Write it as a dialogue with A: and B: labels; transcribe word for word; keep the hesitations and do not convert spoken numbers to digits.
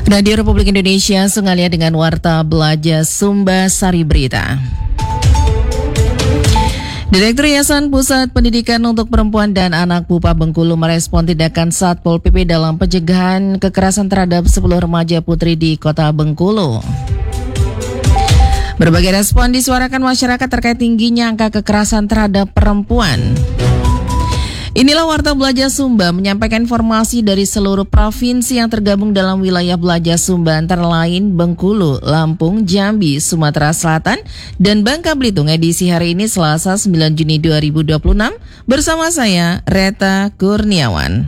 A: Radio Republik Indonesia Sungalia dengan Warta Belajar Sumba Sari Berita. Direktur Yayasan Pusat Pendidikan untuk Perempuan dan Anak Pupa Bengkulu merespon tindakan Satpol P P dalam pencegahan kekerasan terhadap sepuluh remaja putri di Kota Bengkulu. Berbagai respon disuarakan masyarakat terkait tingginya angka kekerasan terhadap perempuan. Inilah Warta Belajar Sumba menyampaikan informasi dari seluruh provinsi yang tergabung dalam wilayah Belajar Sumba antara lain Bengkulu, Lampung, Jambi, Sumatera Selatan, dan Bangka Belitung edisi hari ini Selasa sembilan Juni dua ribu dua puluh enam bersama saya Reta Kurniawan.